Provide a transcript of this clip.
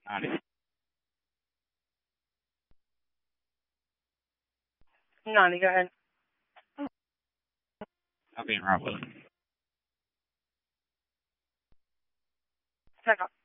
哪里？ 哪里个？ 他给你发过来。 那个。